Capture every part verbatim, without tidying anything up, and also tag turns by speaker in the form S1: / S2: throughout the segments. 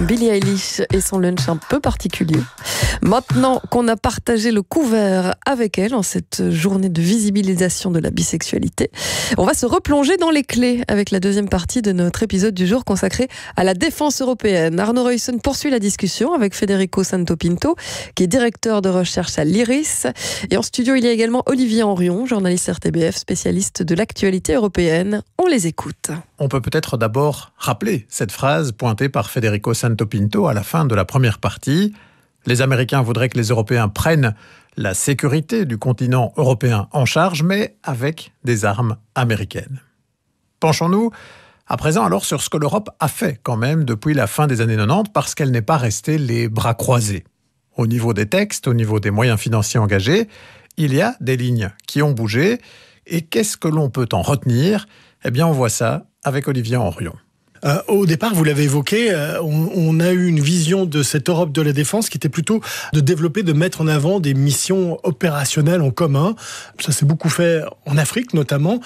S1: Billie Eilish et son lunch un peu particulier. Maintenant qu'on a partagé le couvert avec elle en cette journée de visibilisation de la bisexualité, on va se replonger dans les clés avec la deuxième partie de notre épisode du jour consacré à la défense européenne. Arnaud Reussen poursuit la discussion avec Federico Santopinto, qui est directeur de recherche à l'IRIS. Et en studio, il y a également Olivier Henrion, journaliste R T B F, spécialiste de l'actualité européenne. On les écoute.
S2: On peut peut-être d'abord rappeler cette phrase pointée par Federico Santopinto à la fin de la première partie. Les Américains voudraient que les Européens prennent la sécurité du continent européen en charge, mais avec des armes américaines. Penchons-nous à présent alors sur ce que l'Europe a fait quand même depuis la fin des années quatre-vingt-dix, parce qu'elle n'est pas restée les bras croisés. Au niveau des textes, au niveau des moyens financiers engagés, il y a des lignes qui ont bougé. Et qu'est-ce que l'on peut en retenir ? Eh bien, on voit ça avec Olivier Henrion.
S3: Euh, au départ, vous l'avez évoqué, euh, on, on a eu une vision de cette Europe de la défense qui était plutôt de développer, de mettre en avant des missions opérationnelles en commun. Ça s'est beaucoup fait en Afrique notamment.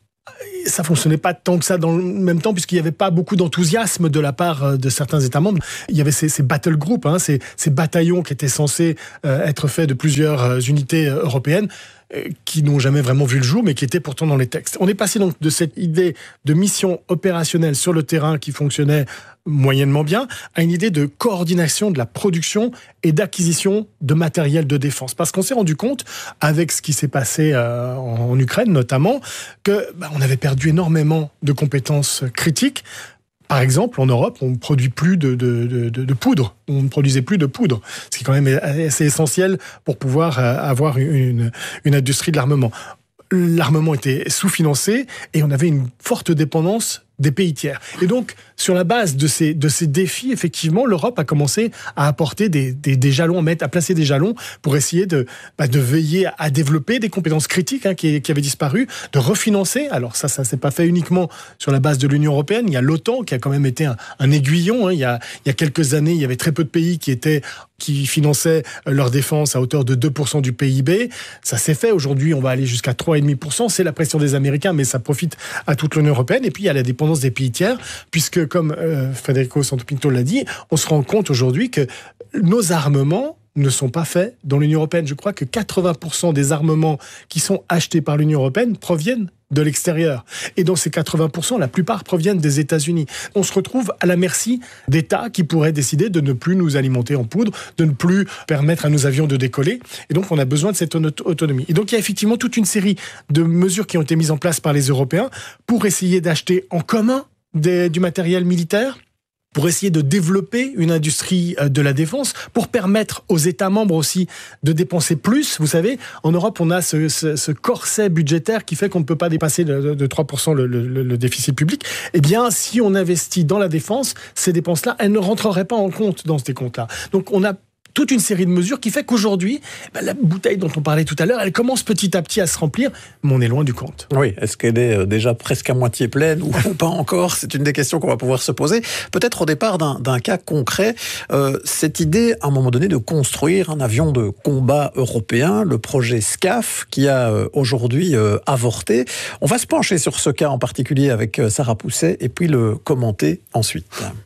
S3: Ça fonctionnait pas tant que ça dans le même temps, puisqu'il n'y avait pas beaucoup d'enthousiasme de la part de certains États membres. Il y avait ces, ces battle groups, hein, ces, ces bataillons qui étaient censés euh, être faits de plusieurs unités européennes, qui n'ont jamais vraiment vu le jour, mais qui étaient pourtant dans les textes. On est passé donc de cette idée de mission opérationnelle sur le terrain qui fonctionnait moyennement bien, à une idée de coordination de la production et d'acquisition de matériel de défense. Parce qu'on s'est rendu compte, avec ce qui s'est passé euh, en, en Ukraine notamment, que bah, on avait perdu énormément de compétences critiques. Par exemple, en Europe, on ne produit plus de, de, de, de poudre. On ne produisait plus de poudre, ce qui est quand même assez essentiel pour pouvoir avoir une, une industrie de l'armement. L'armement était sous-financé et on avait une forte dépendance des pays tiers. Et donc, sur la base de ces, de ces défis, effectivement, l'Europe a commencé à apporter des, des, des jalons, à, mettre, à placer des jalons pour essayer de, bah, de veiller à développer des compétences critiques hein, qui, qui avaient disparu, de refinancer. Alors ça, ça ne s'est pas fait uniquement sur la base de l'Union européenne. Il y a l'OTAN qui a quand même été un, un aiguillon. Hein. Il, y a, il y a quelques années, il y avait très peu de pays qui étaient qui finançaient leur défense à hauteur de deux pour cent du P I B. Ça s'est fait. Aujourd'hui, on va aller jusqu'à trois virgule cinq pour cent. C'est la pression des Américains, mais ça profite à toute l'Union européenne. Et puis, il y a la dépendance des pays tiers, puisque, comme euh, Federico Santopinto l'a dit, on se rend compte aujourd'hui que nos armements ne sont pas faits dans l'Union européenne. Je crois que quatre-vingts pour cent des armements qui sont achetés par l'Union européenne proviennent de l'extérieur. Et dans ces quatre-vingts pour cent, la plupart proviennent des États-Unis. On se retrouve à la merci d'États qui pourraient décider de ne plus nous alimenter en poudre, de ne plus permettre à nos avions de décoller. Et donc, on a besoin de cette autonomie. Et donc, il y a effectivement toute une série de mesures qui ont été mises en place par les Européens pour essayer d'acheter en commun des, du matériel militaire, pour essayer de développer une industrie de la défense, pour permettre aux États membres aussi de dépenser plus. Vous savez, en Europe, on a ce, ce, ce corset budgétaire qui fait qu'on ne peut pas dépasser de, de trois pour cent le, le, le déficit public. Eh bien, si on investit dans la défense, ces dépenses-là, elles ne rentreraient pas en compte dans ces comptes-là. Donc, on a toute une série de mesures qui fait qu'aujourd'hui, ben, la bouteille dont on parlait tout à l'heure, elle commence petit à petit à se remplir, mais on est loin du compte.
S2: Oui, est-ce qu'elle est déjà presque à moitié pleine ou pas encore ? C'est une des questions qu'on va pouvoir se poser. Peut-être au départ d'un, d'un cas concret, euh, cette idée, à un moment donné, de construire un avion de combat européen, le projet SCAF, qui a euh, aujourd'hui euh, avorté. On va se pencher sur ce cas en particulier avec euh, Sarah Pousset et puis le commenter ensuite.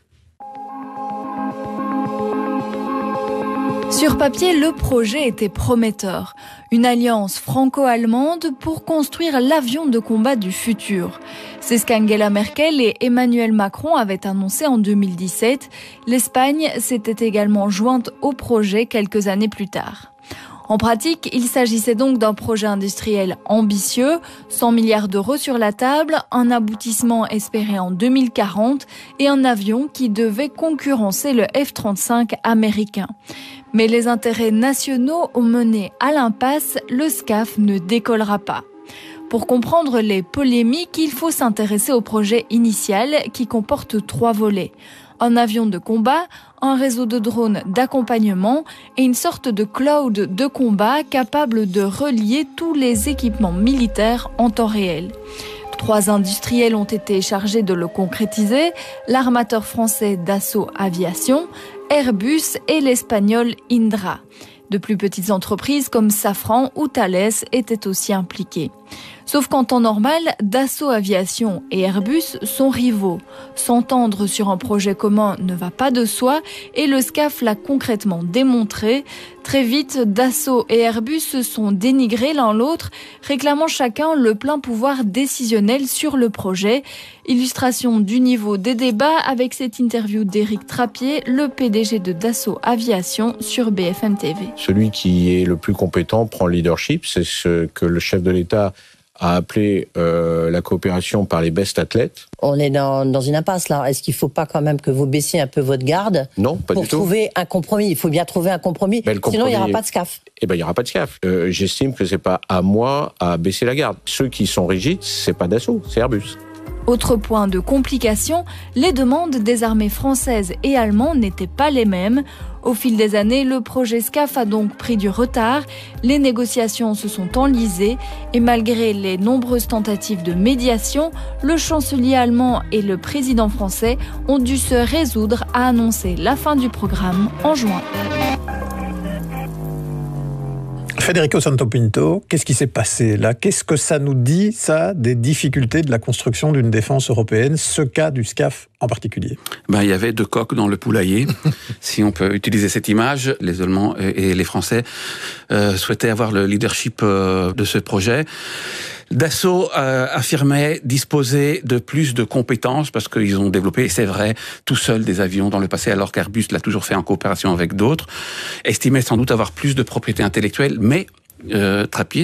S4: Sur papier, le projet était prometteur. Une alliance franco-allemande pour construire l'avion de combat du futur. C'est ce qu'Angela Merkel et Emmanuel Macron avaient annoncé en deux mille dix-sept. L'Espagne s'était également jointe au projet quelques années plus tard. En pratique, il s'agissait donc d'un projet industriel ambitieux, cent milliards d'euros sur la table, un aboutissement espéré en deux mille quarante et un avion qui devait concurrencer le F trente-cinq américain. Mais les intérêts nationaux ont mené à l'impasse, le SCAF ne décollera pas. Pour comprendre les polémiques, il faut s'intéresser au projet initial qui comporte trois volets. Un avion de combat, un réseau de drones d'accompagnement et une sorte de cloud de combat capable de relier tous les équipements militaires en temps réel. Trois industriels ont été chargés de le concrétiser, l'armateur français Dassault Aviation, Airbus et l'espagnol Indra. De plus petites entreprises comme Safran ou Thales étaient aussi impliquées. Sauf qu'en temps normal, Dassault Aviation et Airbus sont rivaux. S'entendre sur un projet commun ne va pas de soi et le SCAF l'a concrètement démontré. Très vite, Dassault et Airbus se sont dénigrés l'un l'autre, réclamant chacun le plein pouvoir décisionnel sur le projet. Illustration du niveau des débats avec cette interview d'Éric Trappier, le P D G de Dassault Aviation sur B F M T V.
S5: Celui qui est le plus compétent prend le leadership, c'est ce que le chef de l'État a appelé euh, la coopération par les best athlètes.
S6: On est dans, dans une impasse là. Est-ce qu'il ne faut pas quand même que vous baissiez un peu votre garde?
S5: Non, pas
S6: pour
S5: du tout.
S6: Pour trouver un compromis. Il faut bien trouver un compromis.
S5: Ben, compromis
S6: Sinon, il n'y aura pas de SCAF.
S5: Eh ben, il n'y aura pas de SCAF. Euh, j'estime que ce n'est pas à moi à baisser la garde. Ceux qui sont rigides, ce n'est pas Dassault, c'est Airbus.
S4: Autre point de complication, les demandes des armées françaises et allemandes n'étaient pas les mêmes. Au fil des années, le projet SCAF a donc pris du retard, les négociations se sont enlisées et malgré les nombreuses tentatives de médiation, le chancelier allemand et le président français ont dû se résoudre à annoncer la fin du programme en juin.
S2: Federico Santopinto, qu'est-ce qui s'est passé là? Qu'est-ce que ça nous dit, ça, des difficultés de la construction d'une défense européenne, ce cas du SCAF en particulier?
S7: Ben, il y avait deux coqs dans le poulailler, si on peut utiliser cette image. Les Allemands et les Français euh, souhaitaient avoir le leadership euh, de ce projet. Dassault euh, affirmait disposer de plus de compétences parce qu'ils ont développé, c'est vrai, tout seul des avions dans le passé, alors qu'Airbus l'a toujours fait en coopération avec d'autres. Estimait sans doute avoir plus de propriété intellectuelle, mais euh, Trappier